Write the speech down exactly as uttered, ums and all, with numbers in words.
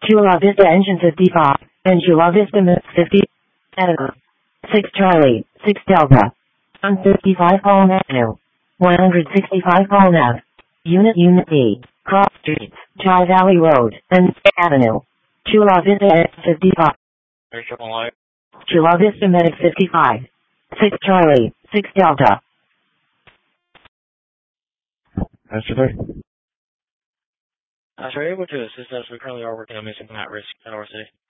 Chula Vista Engine fifty-five, and Chula Vista Mid fifty, Editor. six Charlie, six Delta. one fifty-five Palm Avenue. one sixty-five Palm Ave. Unit Unit D, Cross Streets, Chai Valley Road, and Avenue. Chula Vista Medic fifty-five. Chula Vista Medic fifty-five. six Charlie, six Delta. Master three. Uh, so you're able to assist us. We currently are working on missing at risk at our city.